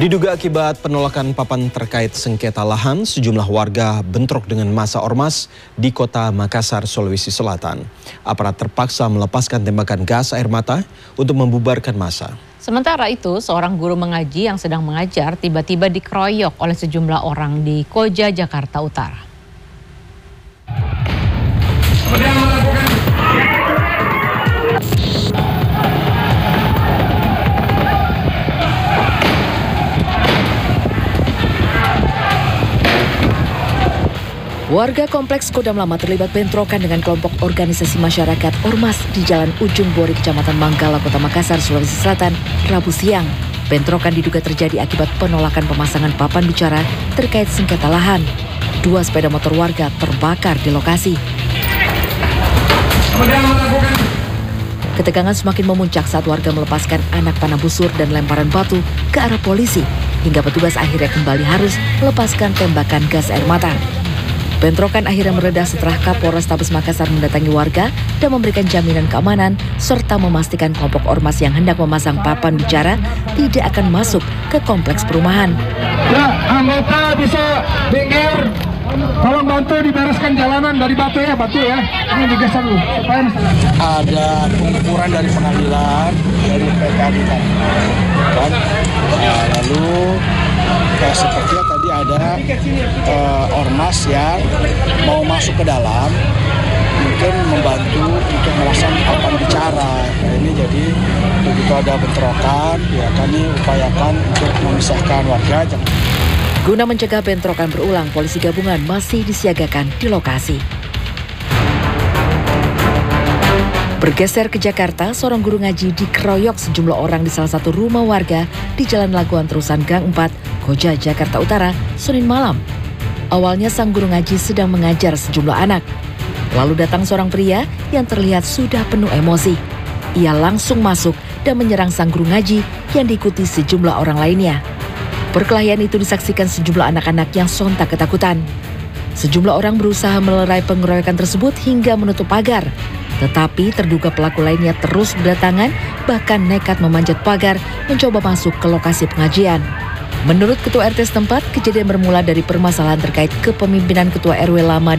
Diduga akibat penolakan papan terkait sengketa lahan, sejumlah warga bentrok dengan massa ormas di kota Makassar, Sulawesi Selatan. Aparat terpaksa melepaskan tembakan gas air mata untuk membubarkan massa. Sementara itu, seorang guru mengaji yang sedang mengajar tiba-tiba dikeroyok oleh sejumlah orang di Koja, Jakarta Utara. Warga Kompleks Kodam Lama terlibat bentrokan dengan kelompok organisasi masyarakat Ormas di Jalan Ujung Bori, Kecamatan Manggala, Kota Makassar, Sulawesi Selatan, Rabu siang. Bentrokan diduga terjadi akibat penolakan pemasangan papan bicara terkait sengketa lahan. 2 sepeda motor warga terbakar di lokasi. Ketegangan semakin memuncak saat warga melepaskan anak panah busur dan lemparan batu ke arah polisi, hingga petugas akhirnya kembali harus melepaskan tembakan gas air mata. Bentrokan akhirnya mereda setelah Kapolrestabes Makassar mendatangi warga dan memberikan jaminan keamanan serta memastikan kelompok ormas yang hendak memasang papan bicara tidak akan masuk ke kompleks perumahan. Ya, anggota bisa minggir. Tolong bantu dibereskan jalanan dari batu ya. Ini digeser dulu. Ada pengukuran dari pengadilan, dari PKD kan. Lalu sepertinya tadi ada ormas yang mau masuk ke dalam, mungkin membantu untuk memasang papan bicara. Nah, ini jadi begitu ada bentrokan, ya kami upayakan untuk memisahkan warga. Guna mencegah bentrokan berulang, polisi gabungan masih disiagakan di lokasi. Bergeser ke Jakarta, seorang guru ngaji dikeroyok sejumlah orang di salah satu rumah warga di Jalan Laguan Terusan Gang 4, Koja, Jakarta Utara, Senin malam. Awalnya sang guru ngaji sedang mengajar sejumlah anak. Lalu datang seorang pria yang terlihat sudah penuh emosi. Ia langsung masuk dan menyerang sang guru ngaji yang diikuti sejumlah orang lainnya. Perkelahian itu disaksikan sejumlah anak-anak yang sontak ketakutan. Sejumlah orang berusaha melerai pengeroyokan tersebut hingga menutup pagar. Tetapi terduga pelaku lainnya terus berdatangan, bahkan nekat memanjat pagar mencoba masuk ke lokasi pengajian. Menurut Ketua RT setempat, kejadian bermula dari permasalahan terkait kepemimpinan Ketua RW lama